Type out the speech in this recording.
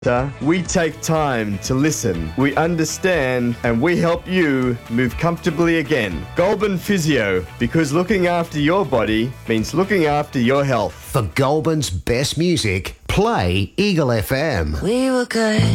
We take time to listen, we understand, and we help you move comfortably again. Goulburn Physio, because looking after your body means looking after your health. For Goulburn's best music, play Eagle FM. We were good.